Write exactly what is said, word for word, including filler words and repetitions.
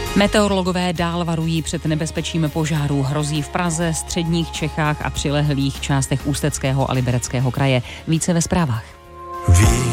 Meteorologové dál varují před nebezpečím požárů. Hrozí v Praze, středních Čechách a přilehlých částech Ústeckého a Libereckého kraje. Více ve zprávách.